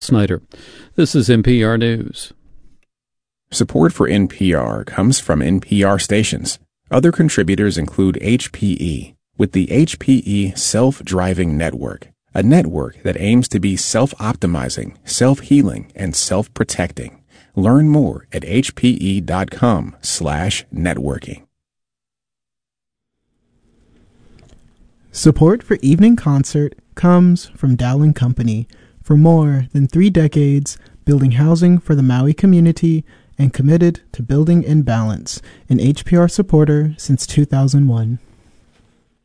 Snyder. This is NPR News. Support for NPR comes from NPR stations. Other contributors include HPE, with the HPE Self-Driving Network, a network that aims to be self-optimizing, self-healing, and self-protecting. Learn more at hpe.com/networking. Support for Evening Concert comes from Dowling Company. For more than 3 decades, building housing for the Maui community and committed to building in balance, an HPR supporter since 2001.